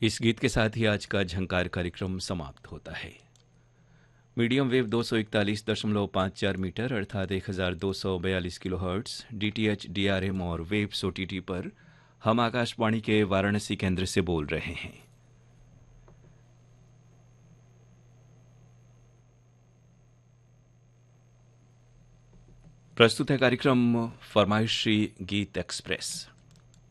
इस गीत के साथ ही आज का झंकार कार्यक्रम समाप्त होता है। मीडियम वेव 241.54 मीटर अर्थात 1242 किलोहर्ट्ज डीटीएच डीआरएम और वेव्स ओटीटी पर हम आकाशवाणी के वाराणसी केंद्र से बोल रहे हैं। प्रस्तुत है कार्यक्रम फरमाइशी गीत एक्सप्रेस।